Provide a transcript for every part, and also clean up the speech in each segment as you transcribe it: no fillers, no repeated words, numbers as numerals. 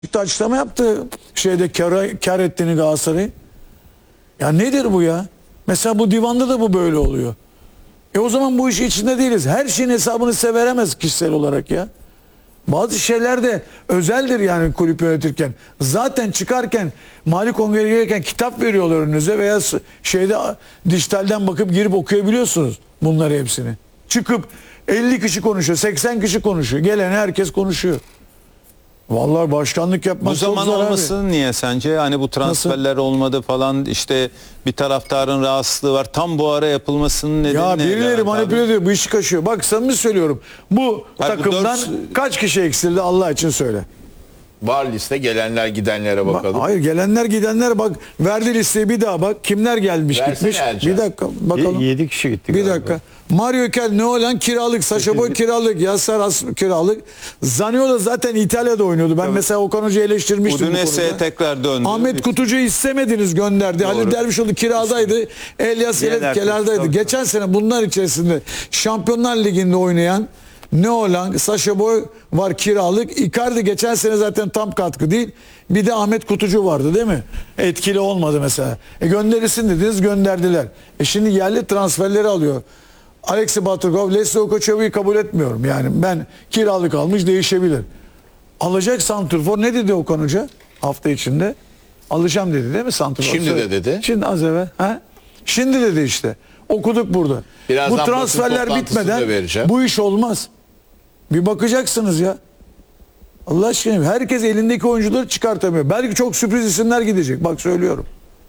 Bir açıklama yaptı şeyde kar ettiğini Galatasaray. Ya nedir bu ya? Mesela bu divanda da bu böyle oluyor. O zaman bu işin içinde değiliz. Her şeyin hesabını size veremez kişisel olarak ya. Bazı şeyler de özeldir yani kulüp yönetirken. Zaten çıkarken mali kongreye gelirken kitap veriyorlar önünüze veya şeyde dijitalden bakıp girip okuyabiliyorsunuz bunları hepsini. Çıkıp 50 kişi konuşuyor, 80 kişi konuşuyor. Gelen herkes konuşuyor. Vallahi başkanlık yapmak bu zaman çok zor olmasın abi. niye sence? Hani bu transferler olmadı falan, işte bir taraftarın rahatsızlığı var. Tam bu ara yapılmasının nedeni Ya ne? birileri manipüle ediyor, bu işi kaşıyor. Bak samimi söylüyorum. Bu Hayır, bu takımdan kaç kişi eksildi Allah için söyle. Var liste, gelenler gidenlere bakalım. Hayır, gelenler gidenler bak, verdi listeyi bir daha bak. Kimler gelmiş Versene gitmiş. Ercan. Bir dakika bakalım. 7 kişi gitti. Bir galiba. dakika. Mario Kel, Nolan kiralık, Sacha Boey kiralık, Yasser As kiralık. Zaniolo zaten İtalya'da oynuyordu. Ben mesela Okan Hoca'yı eleştirmiştim bu Udinese'ye konuda. tekrar döndü. Ahmet Kutucu'yu istemediniz, gönderdi. Halil Dervişoğlu kiradaydı. Elias Diğer kenardaydı. tabii. Geçen sene bunlar içerisinde Şampiyonlar Ligi'nde oynayan Nolan, Sacha Boey var kiralık. Icardi geçen sene zaten tam katkı değil. Bir de Ahmet Kutucu vardı değil mi? Etkili olmadı mesela. Gönderirsin dediniz, gönderdiler. Şimdi yerli transferleri alıyor. Alexi Baturkov, Leslie Okoçovi'yi kabul etmiyorum. Yani ben kiralık almış, değişebilir. Alacak santrfor ne dedi Okan Hoca hafta içinde? Alacağım dedi değil mi santrfor? Şimdi de dedi. Şimdi az evvel. Ha? Şimdi dedi işte. Okuduk burada. Birazdan Bu basın transferler toplantısında bitmeden vereceğim. bu iş olmaz. Bir bakacaksınız ya. Allah aşkına herkes elindeki oyuncuları çıkartamıyor. Belki çok sürpriz isimler gidecek. Bak söylüyorum.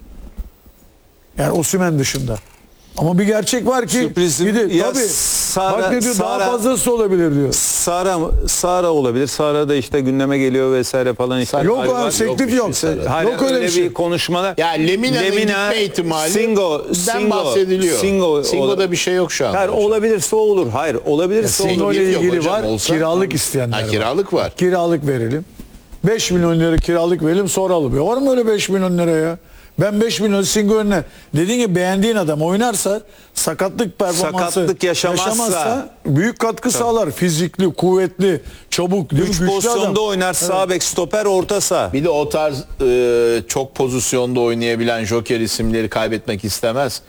Yani Osimhen dışında. Ama bir gerçek var ki Sürprizim bir de, ya tabii, Sara- bak ne diyor, Sara- daha fazlası olabilir diyor. Sara olabilir. Sara da işte gündeme geliyor vesaire falan. Işte Yok galiba- abi, teklif yok. Hayır, Yok öyle bir şey. bir konuşmalar. Ya Lemina'nın gitme ihtimali bahsediliyor. Singo'da bir şey yok şu an. Hayır, olabilirse o olur. Hayır, olabilirse Ya, olur. Singo ile yok ilgili hocam, var. olsa- Kiralık isteyenler Ha, var. kiralık var. Kiralık verelim. 5 milyon lira kiralık verelim sonra alalım. Var mı öyle 5 milyon lira ya? Ben 5 milyon Singo önüne dediğin gibi beğendiğin adam oynarsa, sakatlık performansı Sakatlık yaşamazsa büyük katkı sağlar. Fizikli, kuvvetli, çabuk, 3 güçlü pozisyonda adam. oynar. Sağ bek, stoper, orta saha. Bir de o tarz çok pozisyonda oynayabilen joker isimleri kaybetmek istemez.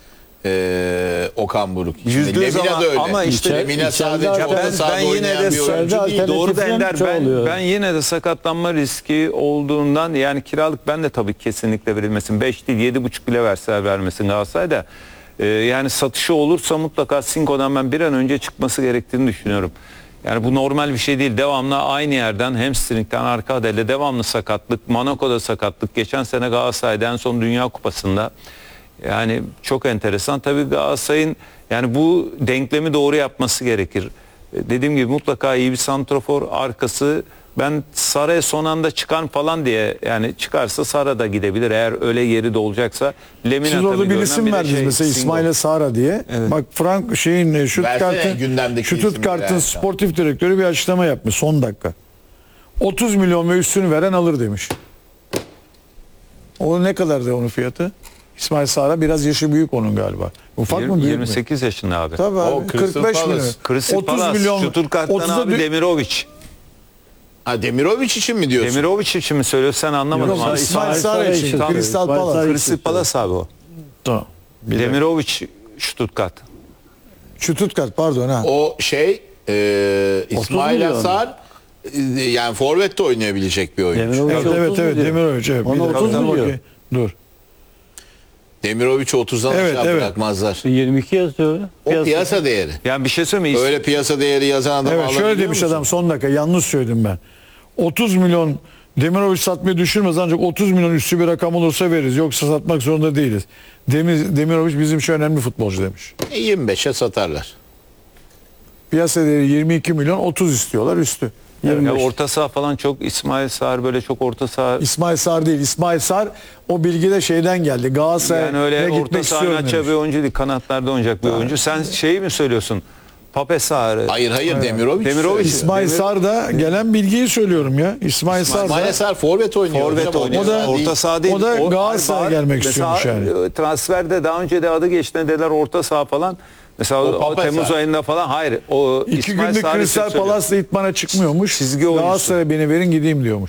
Okan Buruk. Şimdi Yüzde yüz Lemina da öyle. ama işte Lemina sadece içeride- orta ben sahada yine oynayan de bir oyuncu içeride değil. alternatif- Doğru da Ender, çoğalıyor. ben yine de sakatlanma riski olduğundan, yani kiralık ben de tabii kesinlikle verilmesin. 5 değil 7,5 bile verse vermesin Galatasaray'da. Yani satışı olursa mutlaka Singo'dan ben bir an önce çıkması gerektiğini düşünüyorum. Yani bu normal bir şey değil. Devamlı aynı yerden hamstringten arka adayla devamlı sakatlık. Monaco'da sakatlık. Geçen sene Galatasaray'da en son Dünya Kupası'nda. Yani çok enteresan. Tabii Galatasaray'ın yani bu denklemi doğru yapması gerekir. Dediğim gibi mutlaka iyi bir santrafor, arkası. Ben Sara'ya son anda çıkan falan diye, yani çıkarsa Sara da gidebilir eğer öyle yeri de olacaksa. Lemina Siz orada tabii bir görünen, isim bir de verdiniz mesela Singo. İsmail'e Sara diye. Evet. Bak Frank şeyin Versene Stuttgart'ın gündemdeki Stuttgart'ın isimleri sportif direktörü bir açıklama yapmış son dakika. 30 milyon ve üstünü veren alır demiş. O ne kadardı onun fiyatı? İsmail Sara biraz yaşı büyük onun galiba. Ufak mı büyük mü? 28 yaşında abi. Tabii O abi, Crystal 45 milyon. Palace. Crystal 30 Palace, milyon. Stuttgart'tan 30'a abi dü- Demirovic. Ha, Demirovic için mi diyorsun? Demirovic için mi söylüyorsun, sen anlamadın Yok, abi. İsmail Sara Sara için. için. Crystal İsmail Palace. Sara için. Crystal Palace abi o. Tamam. Bir de- Demirovic Stuttgart. Stuttgart pardon ha. O İsmail milyon. Asar yani forvet de oynayabilecek bir oyuncu. Demirovic Evet 30 evet milyon. Demirovic. Evet. Ona Bir dakika, 30 dur milyon. bakayım. Dur. Demirowic'i 30'dan Evet, aşağı evet. bırakmazlar. 22 yazıyor. O piyasa değeri. Yani bir şey söyleyeyim mi? Öyle piyasa değeri yazan adam Evet şöyle demiş adam son dakika, yanlış söyledim ben. 30 milyon Demirovic satmayı düşünmez ancak 30 milyon üstü bir rakam olursa veririz. Yoksa satmak zorunda değiliz. Demirovic bizim için önemli futbolcu demiş. 25'e satarlar. Piyasa değeri 22 milyon, 30 istiyorlar üstü. Ya 25. orta saha falan çok, İsmail Sağır böyle çok orta saha. İsmail Sar değil. İsmail Sar o bilgi de şeyden geldi. Galatasaray'a Yani öyle orta gitmek saha istiyorum açacağı demiş. bir oyuncu değil. Kanatlarda oynayacak bir oyuncu. Sen şeyi mi söylüyorsun? Pape Sağır'ı. Hayır Demirovic. Demirovic. İsmail Sar da gelen bilgiyi söylüyorum ya. İsmail Sar İsmail da Asar forvet oynuyor. Forvet hocam, oynuyor. O da- Orta saha değil. o da Galatasaray'a var. gelmek Mesela, istiyormuş yani. Transferde daha önce de adı geçti dediler orta saha falan. Mesela O o Pape Temmuz Sarr. ayında falan. Hayır. O 2 İsmail günlük Sağır için Crystal söylüyorum. Palace'la itmana çıkmıyormuş. Çizgi oyuncusu. Galatasaray beni verin gideyim diyormuş.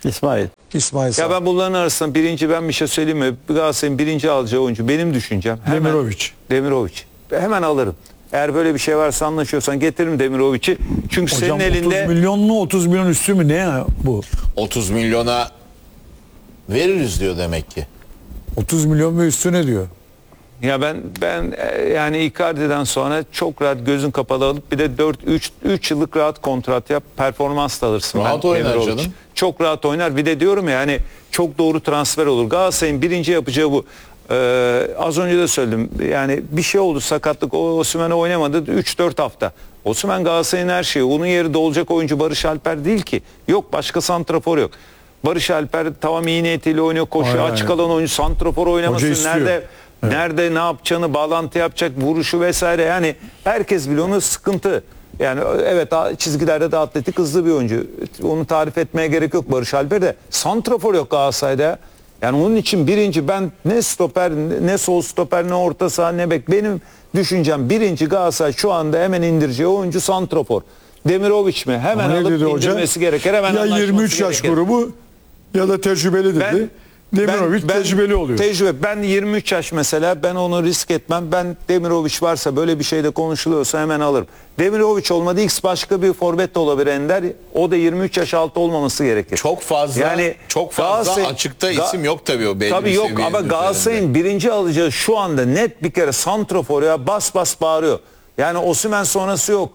İsmail. İsmail Ya Sarı. ben bunların arasında ben bir şey söyleyeyim mi? Galatasaray'ın birinci alacağı oyuncu benim düşüncem. Demirovic. Hemen alırım. Eğer böyle bir şey varsa anlaşıyorsan getiririm Demirovic'i. Çünkü Hocam senin elinde 30 milyon mu 30 milyon üstü mü ne ya bu? 30 milyona veririz diyor demek ki. 30 milyon ve üstü ne diyor? ya ben yani Icardi'den sonra çok rahat gözün kapalı alıp bir de 3 yıllık rahat kontrat yap, performans da alırsın. Rahat oynar Demirovic. canım. Çok rahat oynar. Bir de diyorum ya hani çok doğru transfer olur. Galatasaray'ın birinci yapacağı bu. Az önce de söyledim. Yani bir şey oldu, sakatlık, Osimhen oynamadı 3-4 hafta. Osimhen Galatasaray'ın her şeyi. Onun yeri dolacak oyuncu Barış Alper değil ki. Yok, başka santrafor yok. Barış Alper tamam iyi niyetiyle oynuyor, koşuyor. Aynen. Açık alan oyuncu, santrafor oynamasın. Hoca istiyor. Nerede ne yapacağını, bağlantı yapacak, vuruşu vesaire. Yani herkes biliyor, onun sıkıntı. Yani evet, çizgilerde de atletik, hızlı bir oyuncu. Onu tarif etmeye gerek yok Barış Alper de. Santrafor yok Galatasaray'da. Yani onun için birinci, ben ne stoper, ne sol stoper, ne orta saha, ne bek. Benim düşüncem birinci Galatasaray şu anda hemen indireceği oyuncu santrafor. Demirovic mi? Hemen Ama ne alıp dedi hoca? indirmesi gerekir. Hemen Ya anlaşması 23 yaş gerekir. grubu ya da tecrübeli dedi. Demirovic tecrübeli oluyor. Ben 23 yaş mesela, ben onu risk etmem. Ben Demirovic varsa, böyle bir şeyde konuşuluyorsa hemen alırım. Demirovic olmadı, X başka bir forvet de olabilir Ender. O da 23 yaş altı olmaması gerekir. Çok fazla Galatasaray- açıkta isim yok tabii o belli Tabii bir yok seviyenin ama üzerinde. Galatasaray'ın birinci alacağı şu anda net bir kere santrafor, ya bas bas bağırıyor. Yani Osimhen sonrası yok.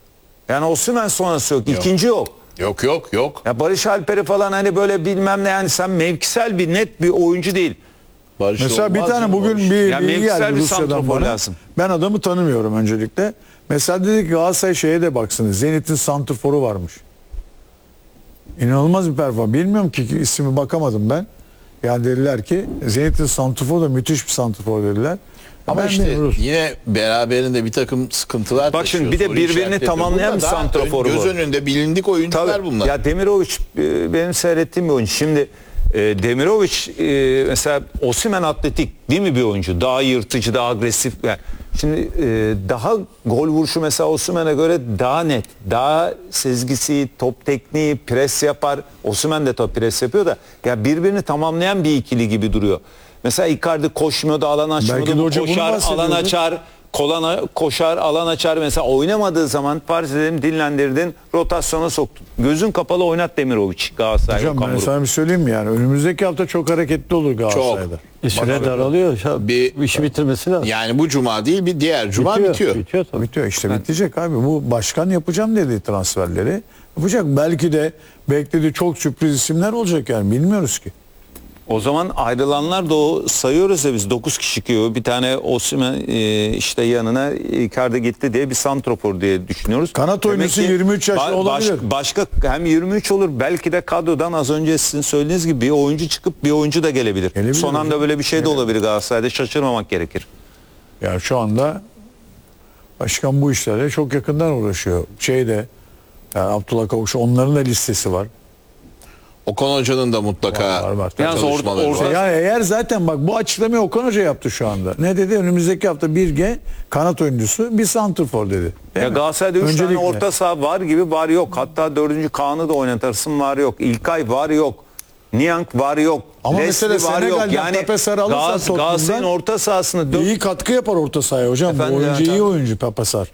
İkinci yok. Yok. Ya Barış Alper'i falan hani böyle bilmem ne, yani sen mevkisel bir net bir oyuncu değil. Barış Mesela bir olmaz tane mı bugün Barış? bir Ya bilgi mevkisel geldi bir Rusya'dan santrafor bana. lazım. Ben adamı tanımıyorum öncelikle. Mesela dedi ki Galatasaray şeye de baksınız. Zenit'in santraforu varmış. İnanılmaz bir performans. Bilmiyorum ki ismi, bakamadım ben. Yani dediler ki Zenit'in santraforu da müthiş bir santrafor dediler. Ama Ben işte bilmiyorum. yine beraberinde bir takım sıkıntılar Bak şimdi bir de soru birbirini işaretleri. tamamlayan Burada bir daha santrafor göz bu. önünde bilindik oyuncular Tabii. bunlar. Ya Demirovic benim seyrettiğim bir oyuncu. Şimdi Demirovic mesela Osimhen atletik değil mi bir oyuncu? Daha yırtıcı, daha agresif. Yani şimdi daha gol vuruşu mesela Osimhen'e göre daha net, daha sezgisi, top tekniği, pres yapar. Osimhen de top pres yapıyor da ya birbirini tamamlayan bir ikili gibi duruyor. Mesela Icardi koşmuyordu, alan Belki de açmıyordu, hoca bunu koşar, alan bahsediyordu. açar. Koşar, alan açar. Mesela oynamadığı zaman farz edelim dinlendirdin, rotasyona soktun. Gözün kapalı oynat Demirovic Galatasaray. Hocam Okan ben Buruk. sana bir söyleyeyim mi yani? Önümüzdeki hafta çok hareketli olur Galatasaray'da. Süre daralıyor. Bir- işi bitirmesi lazım. Yani bu cuma değil, bir diğer cuma bitiyor. Bitiyor tabii. Bitiyor işte, bitecek abi. Bu başkan yapacağım dedi transferleri. Yapacak. Belki de beklediği çok sürpriz isimler olacak yani. Bilmiyoruz ki. O zaman ayrılanlar da o sayıyoruz ya biz 9 kişi ki bir tane Osimhen işte yanına Icardi gitti diye bir santrafor diye düşünüyoruz. Kanat Demek oyuncusu ki 23 yaşlı olabilir. Başka hem 23 olur, belki de kadrodan az önce sizin söylediğiniz gibi bir oyuncu çıkıp bir oyuncu da gelebilir. Gelebilir Son anda hocam. böyle bir şey de olabilir Galatasaray'da, şaşırmamak gerekir. Yani şu anda başkan bu işlerle çok yakından uğraşıyor. Yani Abdullah Kavukçu, onların da listesi var. Okan Hoca'nın da mutlaka Var. Yalnız çalışmaları orada- var. Yani eğer zaten bak bu açıklamayı Okan Hoca yaptı şu anda. Ne dedi? Önümüzdeki hafta bir kanat oyuncusu, bir santrfor dedi. Değil Ya mi? Galatasaray'da 3 tane Öncelikle. orta saha var gibi, var yok. Hatta 4. Kaan'ı da oynatırsın, var yok. İlkay var yok. Niang var yok. Ama Leslie mesela var yok. Senegal'den Pepe Sarı alırsan Tottenham'dan Galatasaray'ın orta sahasını İyi katkı yapar orta sahaya hocam. Efendim Bu oyuncu ya, iyi tabii. oyuncu Papasar.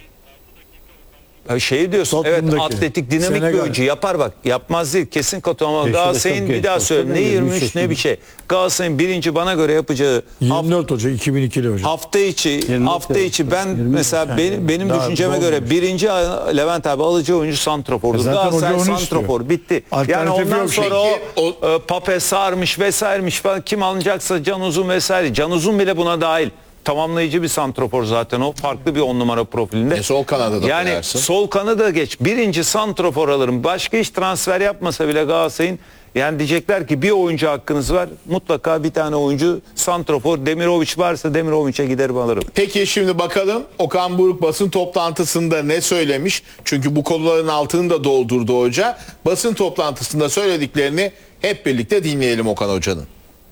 şey diyorsun, evet, Tottenham'daki. atletik, dinamik bir Senegal. oyuncu yapar bak. Yapmaz değil, kesin katılıyorum ama Yaşı da Galatasaray'ın çok bir genç, daha baksana, söyleyeyim, ne 23 23 ne bir yaşında. şey. Galatasaray'ın birinci bana göre yapacağı 24 hoca, 2002'li hocam. hafta içi 24 ben 23 mesela benim Daha düşünceme göre olmamış. birinci Levent abi alacağı oyuncu santrafordur. Zaten Galatasaray hoca onu santrafor istiyor. bitti. Yani Alternatifi ondan yok. sonra Peki, Pape sarmış vesairemiş falan, kim alınacaksa Can Uzun vesaire. Can Uzun bile buna dahil. Tamamlayıcı bir santrafor zaten o. Farklı bir 10 numara profilinde. Sol kanada da yani koyarsın. sol kanada geç. Birinci santrafor alırım. Başka hiç transfer yapmasa bile Galatasaray'ın, yani diyecekler ki bir oyuncu hakkınız var. Mutlaka bir tane oyuncu santrafor. Demirovic varsa Demirovic'e giderim alırım. Peki şimdi bakalım Okan Buruk basın toplantısında ne söylemiş? Çünkü bu konuların altını da doldurdu hoca. Basın toplantısında söylediklerini hep birlikte dinleyelim Okan Hoca'nın.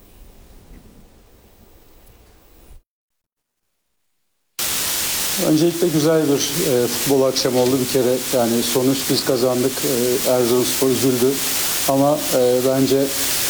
Öncelikle güzel bir futbol akşamı oldu bir kere. Yani sonuç biz kazandık. Erzurumspor üzüldü. Ama bence